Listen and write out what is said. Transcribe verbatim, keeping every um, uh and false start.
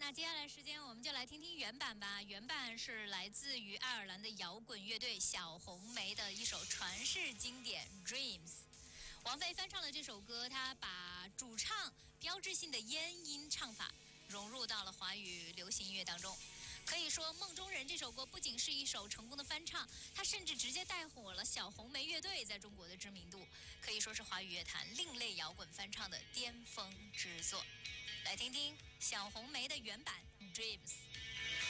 那接下来时间我们就来听听原版吧。原版是来自于爱尔兰的摇滚乐队小红莓的一首传世经典《Dreams》。王菲翻唱了这首歌，她把主唱标志性的咽音唱法融入到了华语流行音乐当中。可以说，《梦中人》这首歌不仅是一首成功的翻唱，它甚至直接带火了小红莓乐队在中国的知名度，可以说是华语乐坛另类摇滚翻唱的巅峰之作。来听听小红莓的原版《Dreams》。